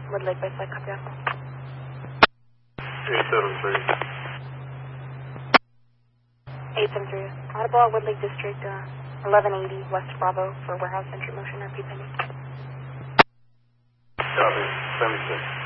Woodlake Bayside, copy out. 873. 873. Audible at Woodlake District, 1180 West Bravo for warehouse entry motion, repeat pending. Copy, 76.